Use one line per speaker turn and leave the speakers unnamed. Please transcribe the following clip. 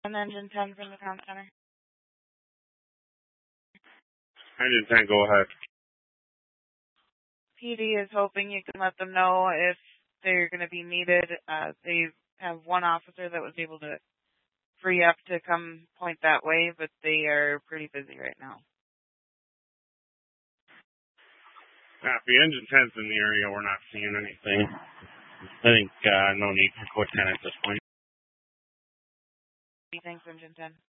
And Engine 10 from the town center.
Engine 10, go ahead.
PD is hoping you can let them know if they're going to be needed. They have one officer that was able to free up to come point that way, but they are pretty busy right now.
Copy. Engine 10's in the area. We're not seeing anything. I think no need for co-10 at this point.
Thanks, Engine 10.